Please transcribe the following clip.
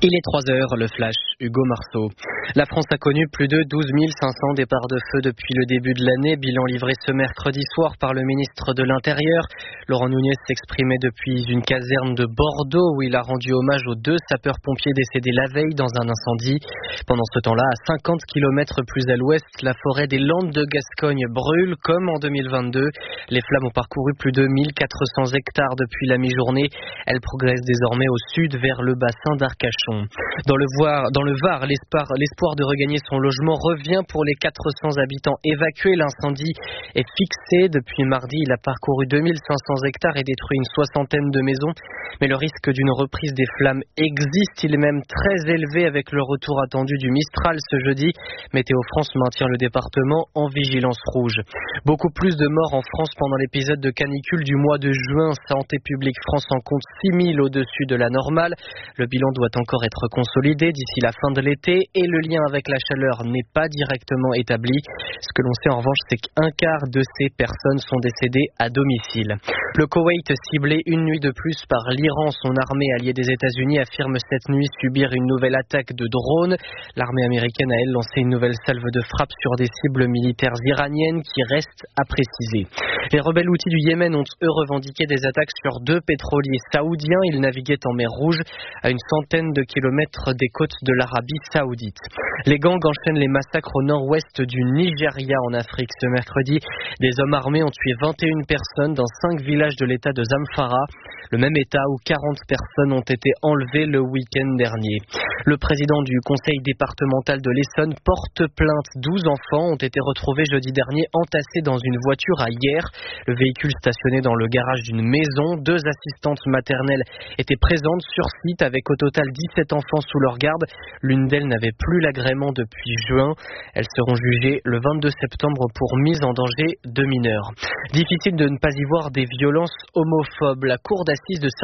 Il est 3 heures, le flash, Hugo Marceau. La France a connu plus de 12 500 départs de feu depuis le début de l'année, bilan livré ce mercredi soir par le ministre de l'Intérieur. Laurent Nunez s'exprimait depuis une caserne de Bordeaux où il a rendu hommage aux 2 sapeurs-pompiers décédés la veille dans un incendie. Pendant ce temps-là, à 50 km plus à l'ouest, la forêt des Landes de Gascogne brûle comme en 2022. Les flammes ont parcouru plus de 1400 hectares depuis la mi-journée. Elles progressent désormais au sud vers le bassin d'Arcachon. Dans le Var, l'espoir de regagner son logement revient pour les 400 habitants évacués. L'incendie est fixé. Depuis mardi, il a parcouru 2500 hectares et détruit une soixantaine de maisons. Mais le risque d'une reprise des flammes existe. Il est même très élevé avec le retour attendu du Mistral ce jeudi. Météo France maintient le département en vigilance rouge. Beaucoup plus de morts en France pendant l'épisode de canicule du mois de juin. Santé publique France en compte 6000 au-dessus de la normale. Le bilan doit encore être consolidé d'ici la fin de l'été et le lien avec la chaleur n'est pas directement établi. Ce que l'on sait en revanche, c'est qu'un quart de ces personnes sont décédées à domicile. Le Koweït ciblé une nuit de plus par l'Iran. Son armée alliée des États-Unis affirme cette nuit subir une nouvelle attaque de drones. L'armée américaine a elle lancé une nouvelle salve de frappe sur des cibles militaires iraniennes qui restent à préciser. Les rebelles houthis du Yémen ont eux revendiqué des attaques sur 2 pétroliers saoudiens. Ils naviguaient en mer Rouge à une centaine de kilomètres des côtes de l'Arabie saoudite. Les gangs enchaînent les massacres au nord-ouest du Nigeria en Afrique. Ce mercredi, des hommes armés ont tué 21 personnes dans 5 villages de l'état de Zamfara, le même état où 40 personnes ont été enlevées le week-end dernier. Le président du conseil départemental de l'Essonne porte plainte. 12 enfants ont été retrouvés jeudi dernier entassés dans une voiture à Hyères. Le véhicule stationné dans le garage d'une maison. 2 assistantes maternelles étaient présentes sur site avec au total 17 enfants sous leur garde. L'une d'elles n'avait plus l'agrément depuis juin. Elles seront jugées le 22 septembre pour mise en danger de mineurs. Difficile de ne pas y voir des violences homophobes. La cour d'assises de